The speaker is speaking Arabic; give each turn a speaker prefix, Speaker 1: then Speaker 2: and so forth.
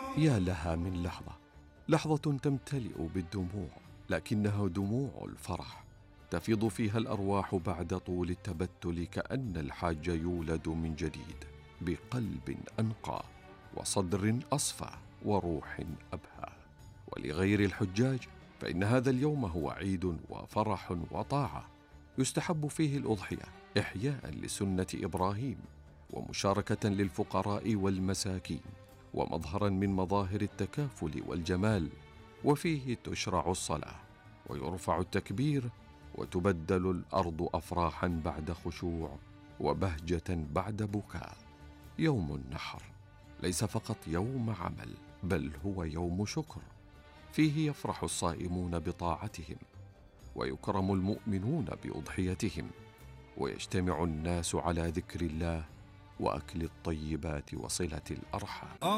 Speaker 1: يا لها من لحظة، لحظة تمتلئ بالدموع، لكنها دموع الفرح، تفيض فيها الأرواح بعد طول التبتل، كأن الحاج يولد من جديد بقلب أنقى وصدر أصفى وروح أبهى. ولغير الحجاج فإن هذا اليوم هو عيد وفرح وطاعة، يستحب فيه الأضحية إحياء لسنة إبراهيم، ومشاركة للفقراء والمساكين، ومظهرا من مظاهر التكافل والجمال. وفيه تشرع الصلاة ويرفع التكبير، وتبدل الأرض أفراحا بعد خشوع، وبهجة بعد بكاء. يوم النحر ليس فقط يوم عمل، بل هو يوم شكر، فيه يفرح الصائمون بطاعتهم، ويكرم المؤمنون بأضحيتهم، ويجتمع الناس على ذكر الله وأكل الطيبات وصلة الأرحام.